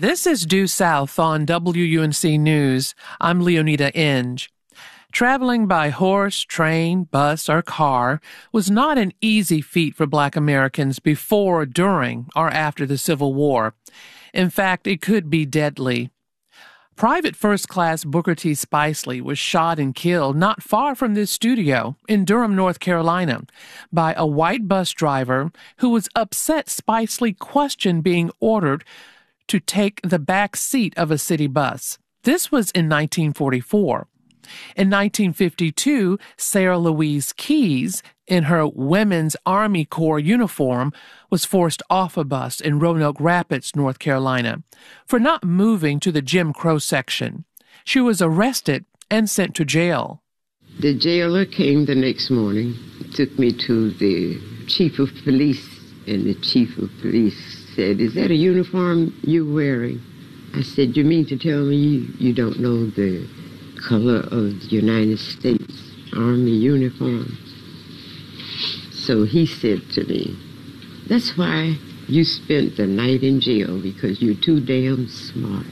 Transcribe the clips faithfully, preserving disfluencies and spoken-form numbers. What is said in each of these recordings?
This is Due South on W U N C News. I'm Leonida Inge. Traveling by horse, train, bus, or car was not an easy feat for Black Americans before, during, or after the Civil War. In fact, it could be deadly. Private First Class Booker T. Spicely was shot and killed not far from this studio in Durham, North Carolina, by a white bus driver who was upset Spicely questioned being ordered to take the back seat of a city bus. This was in nineteen forty-four. In nineteen fifty-two, Sarah Louise Keyes, in her Women's Army Corps uniform, was forced off a bus in Roanoke Rapids, North Carolina, for not moving to the Jim Crow section. She was arrested and sent to jail. The jailer came the next morning, took me to the chief of police, and the chief of police said, "Is that a uniform you're wearing?" I said, "You mean to tell me you, you don't know the color of the United States Army uniform?" So he said to me, "That's why you spent the night in jail, because you're too damn smart."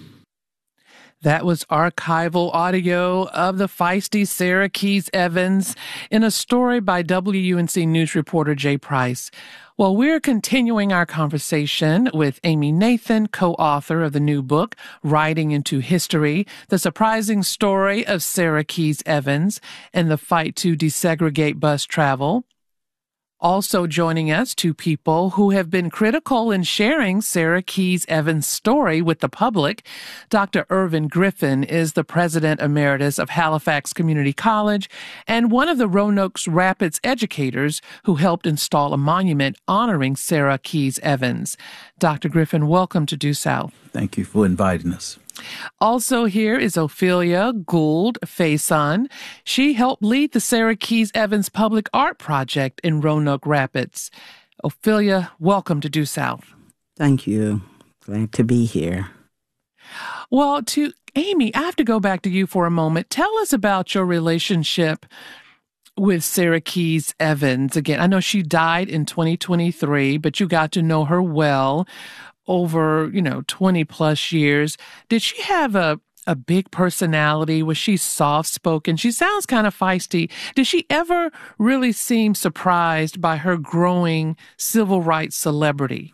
That was archival audio of the feisty Sarah Keyes Evans in a story by W U N C News reporter Jay Price. Well, we're continuing our conversation with Amy Nathan, co-author of the new book, Riding into History, The Surprising Story of Sarah Keyes Evans and the Fight to Desegregate Bus Travel. Also joining us, two people who have been critical in sharing Sarah Keyes Evans' story with the public. Doctor Irvin Griffin is the president emeritus of Halifax Community College and one of the Roanoke Rapids educators who helped install a monument honoring Sarah Keyes Evans. Doctor Griffin, welcome to Due South. Thank you for inviting us. Also here is Ophelia Gould Faison. She helped lead the Sarah Keyes Evans Public Art Project in Roanoke Rapids. Ophelia, welcome to Due South. Thank you. Glad to be here. Well, to Amy, I have to go back to you for a moment. Tell us about your relationship with Sarah Keyes Evans. Again, I know she died in twenty twenty-three, but you got to know her well over, you know, twenty plus years. Did she have a, a big personality? Was she soft-spoken? She sounds kind of feisty. Did she ever really seem surprised by her growing civil rights celebrity?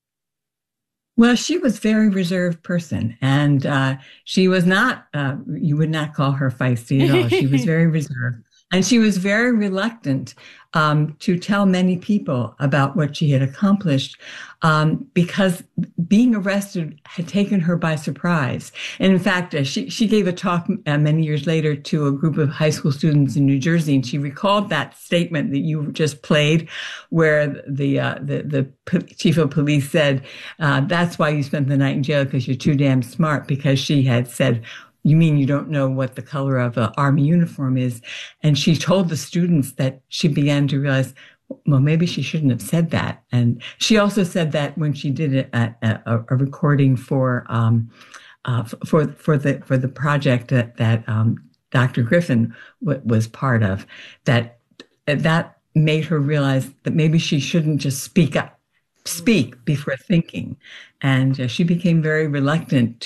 Well, she was a very reserved person, and uh, she was not, uh, you would not call her feisty at all. She was very reserved. And she was very reluctant um, to tell many people about what she had accomplished um, because being arrested had taken her by surprise. And in fact, uh, she, she gave a talk uh, many years later to a group of high school students in New Jersey, and she recalled that statement that you just played, where the uh, the, the p- chief of police said, uh, "That's why you spent the night in jail, because you're too damn smart," because she had said, "You mean you don't know what the color of an Army uniform is?" And she told the students that she began to realize, well, maybe she shouldn't have said that. And she also said that when she did a, a, a recording for um, uh, for for the for the project that that um, Doctor Griffin w- was part of, that that made her realize that maybe she shouldn't just speak up, speak before thinking, and uh, she became very reluctant